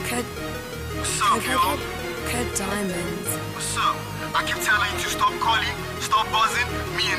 Cut, What's up, yo? cut diamonds. What's up? I keep telling you to stop calling, stop buzzing. Me and